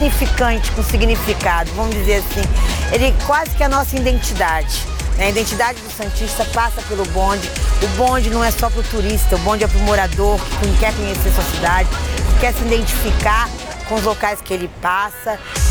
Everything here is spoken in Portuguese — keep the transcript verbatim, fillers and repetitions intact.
significante, com significado, vamos dizer assim. Ele quase que é a nossa identidade. A identidade do santista passa pelo bonde. O bonde não é só para o turista, o bonde é para o morador que quer conhecer sua cidade, que quer se identificar com os locais que ele passa.